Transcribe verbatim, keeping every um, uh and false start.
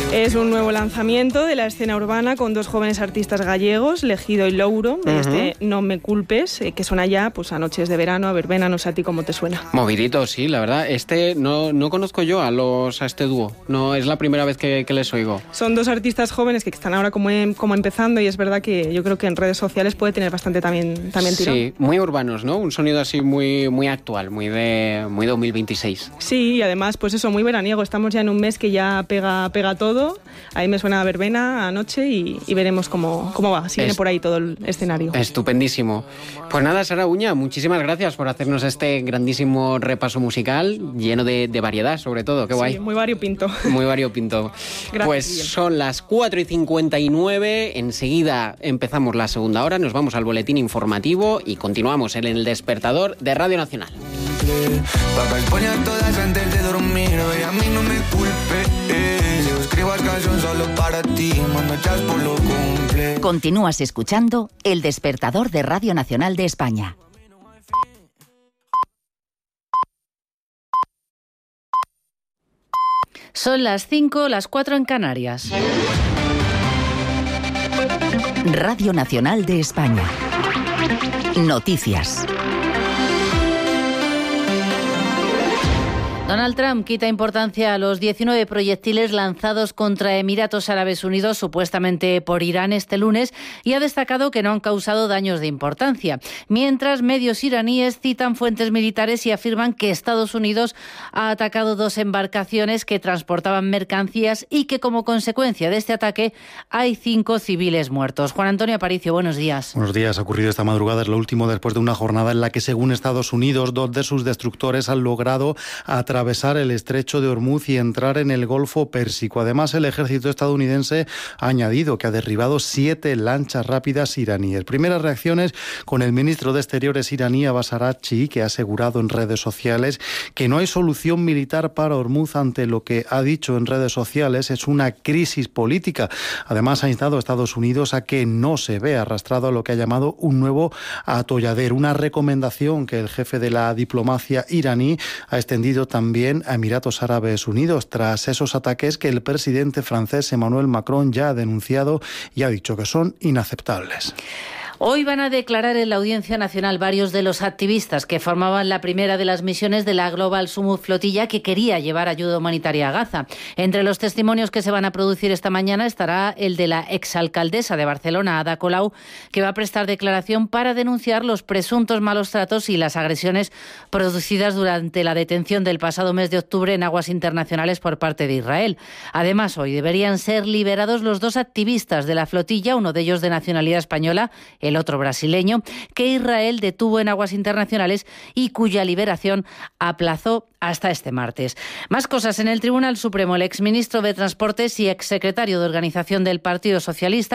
Es un nuevo lanzamiento de la escena urbana con dos jóvenes artistas gallegos, Legido y Louro, de uh-huh. este No me culpes, eh, que suena ya pues, a noches de verano, a verbena, no sé a ti cómo te suena. Movidito, sí, la verdad. Este no, no conozco yo a los a este dúo, no es la primera vez que, que les oigo. Son dos artistas jóvenes que están ahora como, en, como empezando y es verdad que yo creo que en redes sociales puede tener bastante también, también tirón. Sí, muy urbanos, ¿no? Un sonido así muy, muy actual, muy de muy dos mil veintiséis. Sí, y además pues eso, muy veraniego. Estamos ya en un mes que ya pega, pega todo. Ahí me suena a verbena anoche y, y veremos cómo, cómo va, si viene por ahí todo el escenario. Estupendísimo. Pues nada, Sara Uña, muchísimas gracias por hacernos este grandísimo repaso musical, lleno de, de variedad, sobre todo, qué guay. Sí, muy variopinto. Muy variopinto. Gracias, pues bien. Son las cuatro y cincuenta y nueve, enseguida empezamos la segunda hora, nos vamos al boletín informativo y continuamos en el despertador de Radio Nacional. Continúas escuchando El Despertador de Radio Nacional de España. Son las cinco, las cuatro en Canarias. Radio Nacional de España. Noticias. Donald Trump quita importancia a los diecinueve proyectiles lanzados contra Emiratos Árabes Unidos, supuestamente por Irán, este lunes, y ha destacado que no han causado daños de importancia. Mientras, medios iraníes citan fuentes militares y afirman que Estados Unidos ha atacado dos embarcaciones que transportaban mercancías y que, como consecuencia de este ataque, hay cinco civiles muertos. Juan Antonio Aparicio, buenos días. Buenos días. Ha ocurrido esta madrugada, es lo último después de una jornada en la que, según Estados Unidos, dos de sus destructores han logrado atravesar atravesar el estrecho de Hormuz y entrar en el Golfo Pérsico. Además, el ejército estadounidense ha añadido que ha derribado siete lanchas rápidas iraníes. Primeras reacciones con el ministro de Exteriores iraní, Abbas Araghchi, que ha asegurado en redes sociales que no hay solución militar para Hormuz ante lo que ha dicho en redes sociales es una crisis política. Además, ha instado a Estados Unidos a que no se vea arrastrado a lo que ha llamado un nuevo atolladero, una recomendación que el jefe de la diplomacia iraní ha extendido también También a Emiratos Árabes Unidos, tras esos ataques que el presidente francés Emmanuel Macron ya ha denunciado y ha dicho que son inaceptables. Hoy van a declarar en la Audiencia Nacional varios de los activistas que formaban la primera de las misiones de la Global Summit Flotilla que quería llevar ayuda humanitaria a Gaza. Entre los testimonios que se van a producir esta mañana estará el de la exalcaldesa de Barcelona, Ada Colau, que va a prestar declaración para denunciar los presuntos malos tratos y las agresiones producidas durante la detención del pasado mes de octubre en aguas internacionales por parte de Israel. Además, hoy deberían ser liberados los dos activistas de la flotilla, uno de ellos de nacionalidad española, el otro brasileño, que Israel detuvo en aguas internacionales y cuya liberación aplazó hasta este martes. Más cosas en el Tribunal Supremo. El exministro de Transportes y exsecretario de Organización del Partido Socialista